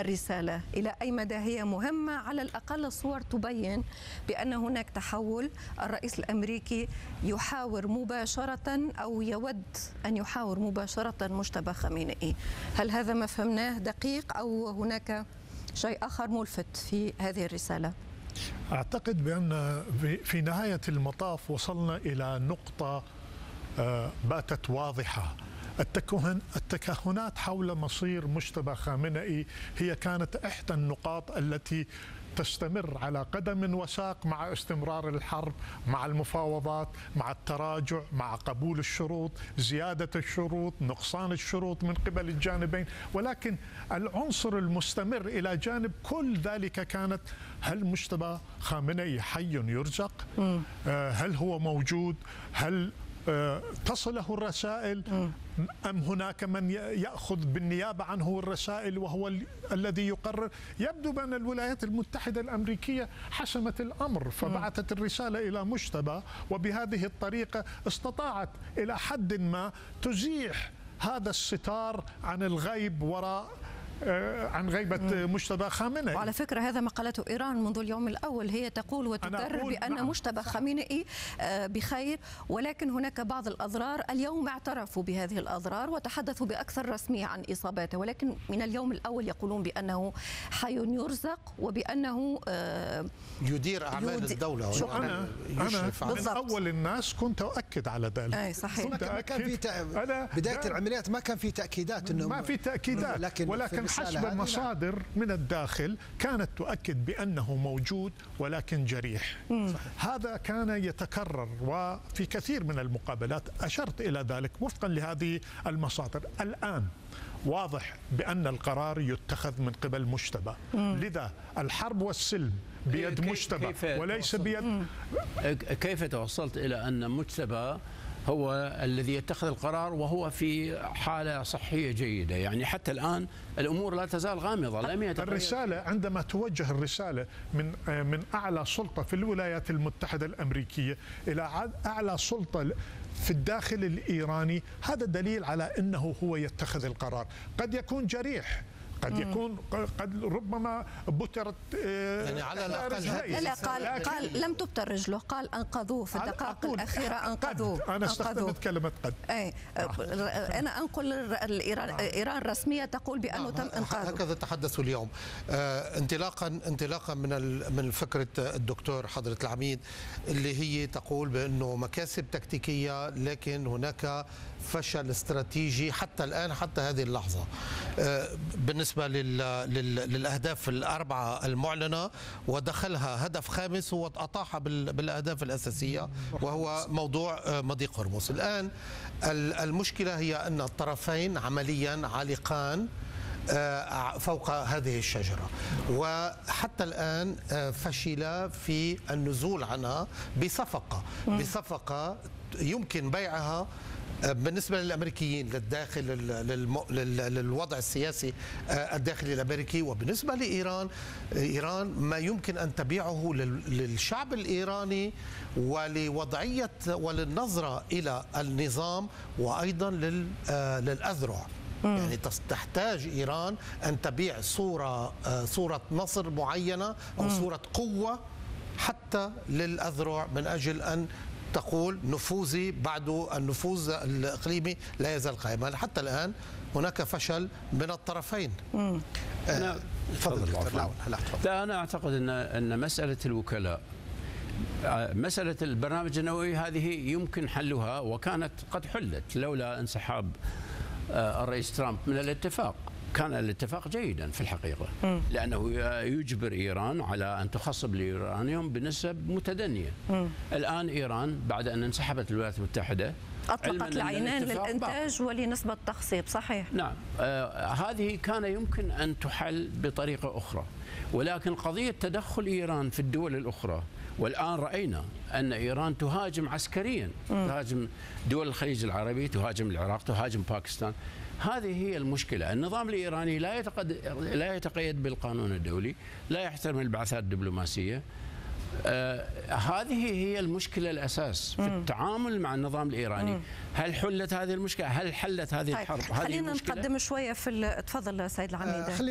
الرسالة؟ إلى أي مدى هي مهمة؟ على الأقل الصور تبين بأن هناك تحول. الرئيس الأمريكي يحاور مباشرة أو يود أن يحاور مباشرة مجتبى خامنئي. هل هذا ما فهمناه دقيق أو هناك شيء آخر ملفت في هذه الرسالة؟ أعتقد بأن في نهاية المطاف وصلنا إلى نقطة باتت واضحة. التكهنات حول مصير مجتبى خامنئي هي كانت إحدى النقاط التي تستمر على قدم وساق مع استمرار الحرب، مع المفاوضات، مع التراجع، مع قبول الشروط، زيادة الشروط، نقصان الشروط من قبل الجانبين. ولكن العنصر المستمر إلى جانب كل ذلك كانت: هل مجتبى خامنئي حي يرزق؟ هل هو موجود؟ هل تصله الرسائل أم هناك من يأخذ بالنيابة عنه الرسائل وهو الذي يقرر؟ يبدو بأن الولايات المتحدة الأمريكية حسمت الأمر، فبعثت الرسالة إلى مجتبى، وبهذه الطريقة استطاعت إلى حد ما تزيح هذا الستار عن الغيب وراء عن غيبة مجتبى خامنئي. وعلى فكرة هذا ما قالته إيران منذ اليوم الأول، هي تقول وتكرر بأن نعم مجتبى خامنئي بخير، ولكن هناك بعض الأضرار. اليوم اعترفوا بهذه الأضرار وتحدثوا بأكثر رسمية عن إصاباته، ولكن من اليوم الأول يقولون بأنه حي يرزق وبأنه يدير أعمال الدولة. أنا من أول الناس كنت أؤكد على ذلك. أي صحيح. ما كان في بداية العمليات ما كان في تأكيدات إنه ما في تأكيدات، ولكن حسب مصادر من الداخل كانت تؤكد بأنه موجود ولكن جريح. هذا كان يتكرر، وفي كثير من المقابلات أشرت إلى ذلك وفقا لهذه المصادر. الآن واضح بأن القرار يتخذ من قبل مجتبى، لذا الحرب والسلم بيد مجتبى وليس بيد. كيف توصلت إلى أن مجتبى هو الذي يتخذ القرار وهو في حالة صحية جيدة؟ يعني حتى الآن الأمور لا تزال غامضة، لم يتغير. الرسالة عندما توجه الرسالة من أعلى سلطة في الولايات المتحدة الأمريكية إلى أعلى سلطة في الداخل الإيراني، هذا دليل على أنه هو يتخذ القرار. قد يكون جريح، قد يكون ربما بترت يعني على الأقل قال لم تبتر رجله، قال أنقذوه في الدقائق الأخيرة. أنقذوه. أنا استخدمت كلمة قد. أنا أنقل إيران الرسمية تقول بأنه تم إنقاذه. هكذا تحدثوا اليوم. انطلاقا من فكرة الدكتور حضرة العميد اللي هي تقول بأنه مكاسب تكتيكية، لكن هناك فشل استراتيجي حتى الآن، حتى هذه اللحظة، بالنسبة للأهداف الأربعة المعلنة، ودخلها هدف خامس هو أطاح بالأهداف الأساسية وهو موضوع مضيق هرمز. الآن المشكلة هي أن الطرفين عمليا عالقان فوق هذه الشجرة، وحتى الآن فشل في النزول عنها بصفقة يمكن بيعها بالنسبة للأمريكيين للداخل للوضع السياسي الداخلي الأمريكي، وبالنسبة لإيران ما يمكن أن تبيعه للشعب الإيراني ولوضعية وللنظرة إلى النظام وأيضا للأذرع. يعني تحتاج إيران أن تبيع صورة نصر معينة أو صورة قوة حتى للأذرع، من أجل أن تقول نفوذي بعد النفوذ الإقليمي لا يزال قائما. حتى الآن هناك فشل من الطرفين. لا، أنا أعتقد أن مسألة الوكلاء، مسألة البرنامج النووي هذه يمكن حلها، وكانت قد حلت لولا انسحاب الرئيس ترامب من الاتفاق. كان الاتفاق جيدا في الحقيقة، لأنه يجبر إيران على أن تخصب اليورانيوم بنسب متدنية. الآن إيران بعد أن انسحبت الولايات المتحدة أطلقت العينين للإنتاج ولنسبة تخصيب. صحيح. نعم. هذه كان يمكن أن تحل بطريقة أخرى، ولكن قضية تدخل إيران في الدول الأخرى، والآن رأينا أن إيران تهاجم عسكريا، تهاجم دول الخليج العربي، تهاجم العراق، تهاجم باكستان. هذه هي المشكلة. النظام الإيراني لا يتقيد بالقانون الدولي، لا يحترم البعثات الدبلوماسية. هذه هي المشكلة الأساس في التعامل مع النظام الإيراني. هل حلت هذه المشكلة؟ هل حلت هذه الحرب؟ خلينا نقدم شوية في تفضل سيد العميد.